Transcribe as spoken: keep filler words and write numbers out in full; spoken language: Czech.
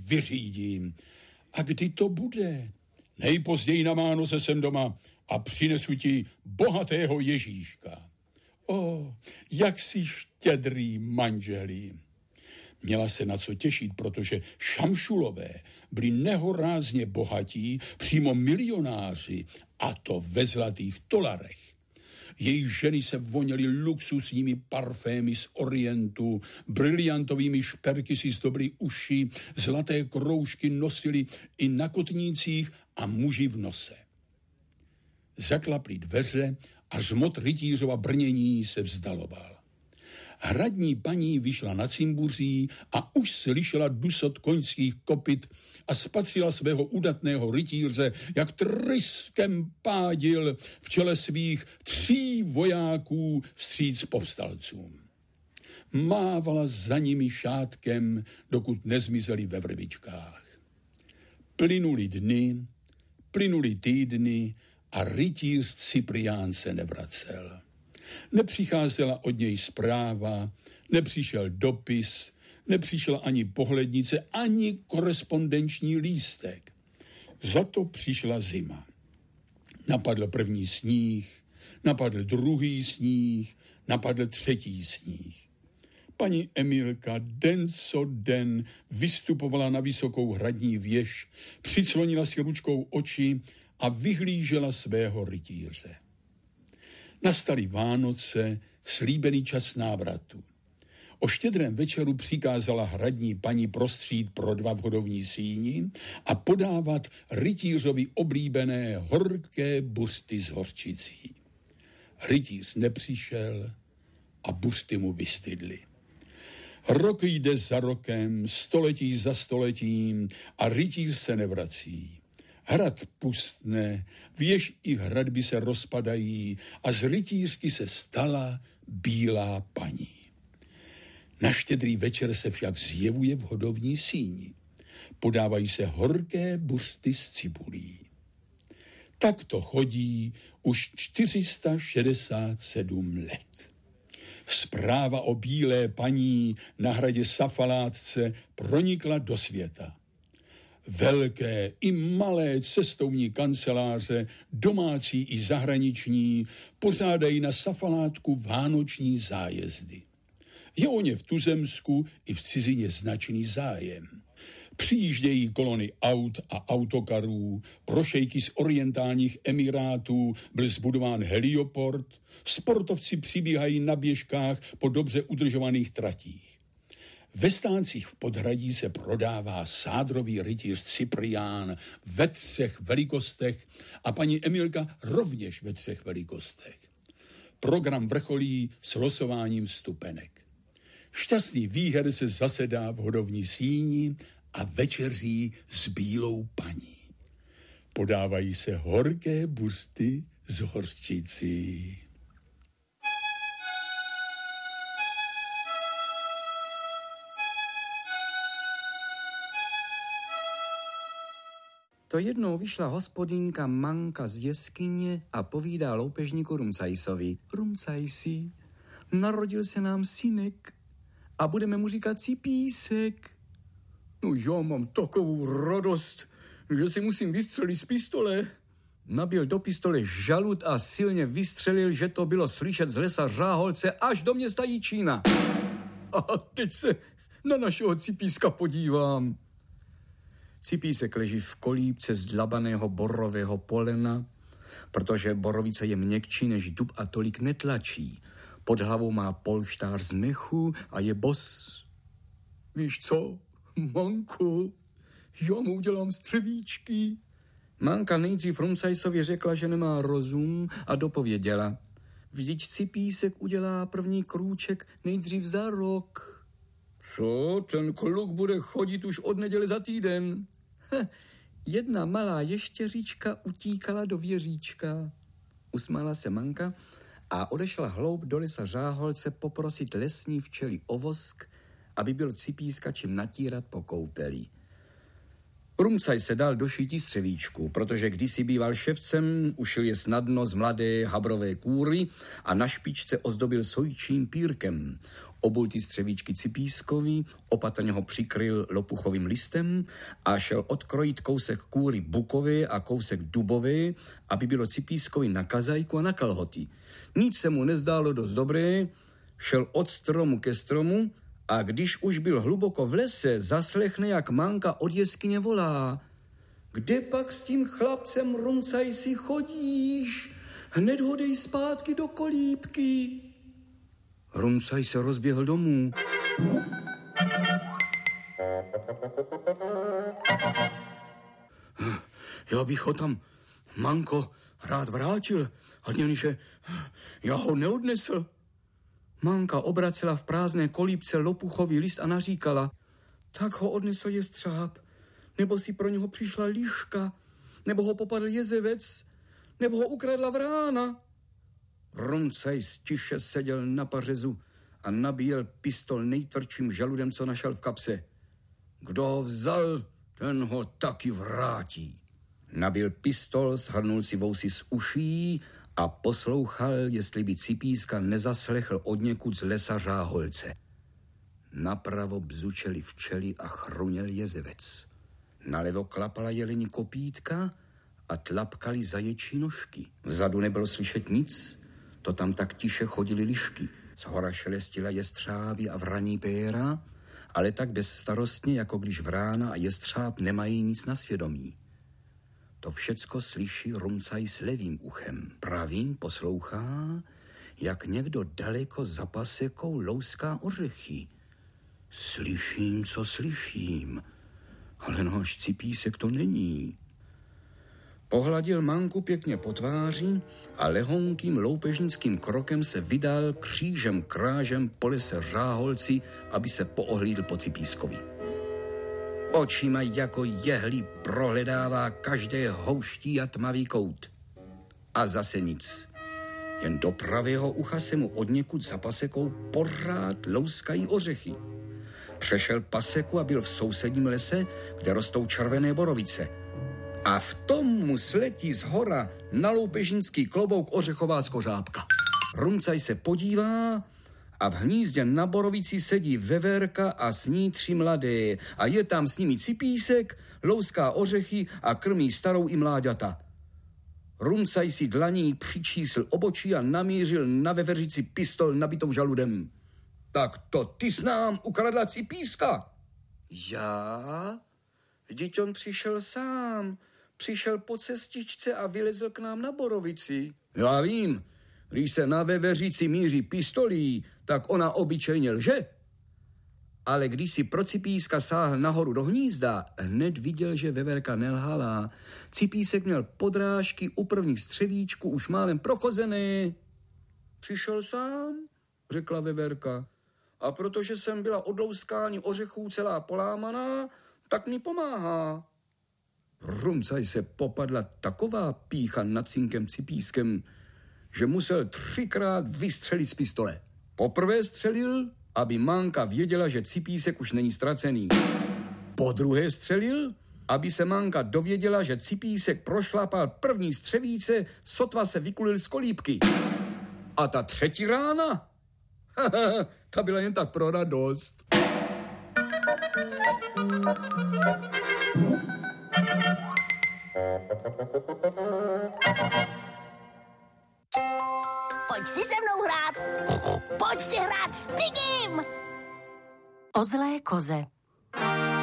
vyřídím. A kdy to bude? Nejpozději na Vánoce jsem doma a přinesu ti bohatého Ježíška. O, jak jsi štědrý, manželí. Měla se na co těšit, protože Šamšulové byli nehorázně bohatí, přímo milionáři, a to ve zlatých dolarech. Její ženy se voněly luxusními parfémy z Orientu, briliantovými šperky si zdobily uši, zlaté kroužky nosili i na kotnících a muži v nose. Zaklaply dveře a žmot rytířova brnění se vzdaloval. Hradní paní vyšla na cimbuří a už slyšela dusot koňských kopyt a spatřila svého udatného rytíře, jak tryskem pádil v čele svých tří vojáků vstříc povstalcům. Mávala za nimi šátkem, dokud nezmizeli ve vrbičkách. Plynuli dny, plynuli týdny a rytíř Cyprián se nevracel. Nepřicházela od něj zpráva, nepřišel dopis, nepřišla ani pohlednice, ani korespondenční lístek. Za to přišla zima. Napadl první sníh, napadl druhý sníh, napadl třetí sníh. Paní Emilka den co den vystupovala na vysokou hradní věž, přiclonila si ručkou oči a vyhlížela svého rytíře. Nastaly Vánoce, slíbený čas návratu. O štědrém večeru přikázala hradní paní prostřít pro dva v hodovní síni a podávat rytířovi oblíbené horké buřty s hořčicí. Rytíř nepřišel a buřty mu vystydly. Rok jde za rokem, století za stoletím a rytíř se nevrací. Hrad pustne, věž i hradby se rozpadají a z rytířky se stala bílá paní. Na štědrý večer se však zjevuje v hodovní síni. Podávají se horké buřty s cibulí. Tak to chodí už čtyři sta šedesát sedm let. Zpráva o bílé paní na hradě Safalátce pronikla do světa. Velké i malé cestovní kanceláře, domácí i zahraniční, pořádají na Safalátku vánoční zájezdy. Je o ně v tuzemsku i v cizině značný zájem. Přijíždějí kolony aut a autokarů, pro šejky z orientálních emirátů byl zbudován helioport, sportovci přibíhají na běžkách po dobře udržovaných tratích. Ve stáncích v podhradí se prodává sádrový rytíř Cyprián ve třech velikostech a paní Emilka rovněž ve třech velikostech. Program vrcholí s losováním vstupenek. Šťastný výher se zasedá v hodovní síni a večeří s bílou paní. Podávají se horké buřty s hořčicí. To jednou vyšla hospodinka Manka z jeskyně a povídá loupežníku Rumcajsovi. Rumcajsi, narodil se nám synek a budeme mu říkat Cipísek. No já mám takovou radost, že si musím vystřelit z pistole. Nabil do pistole žalud a silně vystřelil, že to bylo slyšet z lesa Řáholce až do města Jičína. A teď se na našeho Cipíska podívám. Cipísek leží v kolíbce z dlabaného borového polena, protože borovice je měkčí než dub a tolik netlačí. Pod hlavou má polštář z mechu a je bos. Víš co, Manko, já mu udělám střevíčky. Manka nejdřív Rumcajsovi řekla, že nemá rozum a dopověděla. Vždyť Cipísek udělá první krůček nejdřív za rok. Co, ten kluk bude chodit už od neděle za týden? Heh, jedna malá ještěříčka utíkala do věříčka. Usmála se Manka a odešla hloub do lesa Řáholce poprosit lesní včely o vosk, aby byl Cipíska čím natírat po koupeli. Rumcaj se dal do šítí střevíčku, protože kdysi býval ševcem, ušil je snadno z mladé habrové kůry a na špičce ozdobil sojčím pírkem. Obul ty střevíčky cipískovi, opatrně ho přikryl lopuchovým listem a šel odkrojit kousek kůry bukové a kousek dubové, aby bylo cipískovi na kazajku a na kalhoty. Nic se mu nezdálo dost dobré, šel od stromu ke stromu a když už byl hluboko v lese, zaslechne, jak Manka od jeskyně volá. Kde pak s tím chlapcem, Rumcaj, si chodíš? Hned ho dej zpátky do kolíbky. Rumcaj se rozběhl domů. Já bych ho tam, Manko, rád vrátil, a jenže já ho neodnesl. Manka obracela v prázdné kolíbce lopuchový list a naříkala, tak ho odnesl jestřáb, nebo si pro něho přišla liška, nebo ho popadl jezevec, nebo ho ukradla vrána. Rumcaj stiše seděl na pařezu a nabíjel pistol nejtvrdším žaludem, co našel v kapse. Kdo ho vzal, ten ho taky vrátí. Nabil pistol, shrnul si vousy z uší a poslouchal, jestli by Cipíska nezaslechl odněkud z lesa řáholce. Napravo bzučeli včely a chruněl jezevec. Nalevo klapala jelení kopítka a tlapkali zaječí nožky. Vzadu nebylo slyšet nic, to tam tak tiše chodily lišky. Zhora šelestila jestřáby a vraní péra, ale tak bezstarostně, jako když vrána a jestřáb nemají nic na svědomí. To všecko slyší Rumcaj s levým uchem. Pravým poslouchá, jak někdo daleko za pasekou louská ořechy. Slyším, co slyším, ale náš Cipísek to není. Pohladil Manku pěkně po tváři a lehonkým loupežnickým krokem se vydal křížem krážem po lese řáholci, aby se poohlídl po Cipískovi. Očima jako jehly prohledává každé houští a tmavý kout. A zase nic. Jen do pravého ucha se mu odněkud za pasekou pořád louskají ořechy. Přešel paseku a byl v sousedním lese, kde rostou červené borovice. A v tom mu sletí z hora na loupežnický klobouk ořechová skořápka. Rumcaj se podívá a v hnízdě na borovici sedí veverka a s ní tři mladé a je tam s nimi Cipísek, louská ořechy a krmí starou i mláďata. Rumcaj si dlaní přičísl obočí a namířil na veveřici pistol nabitou žaludem. Tak to ty s nám ukradla Cipíska. Já? Vždyť on přišel sám. Přišel po cestičce a vylezl k nám na borovici. Já vím, když se na veveřici míří pistolí, tak ona obyčejně lže. Ale když si pro Cipíska sáhl nahoru do hnízda, hned viděl, že veverka nelhala. Cipísek měl podrážky u prvních střevíčků už málem prochozené. Přišel sám, řekla veverka. A protože jsem byla od louskání ořechů celá polámaná, tak mi pomáhá. Rumcaj se popadla taková pýcha nad cinkem Cipískem, že musel třikrát vystřelit z pistole. Poprvé střelil, aby Manka věděla, že Cipísek už není ztracený. Po druhé střelil, aby se Manka dověděla, že Cipísek prošlapal první střevíce, sotva se vykulil z kolíbky. A ta třetí rána? Ta byla jen tak pro radost. Pojď si se mnou hrát. Pojď si hrát s Pigim. O zlé koze.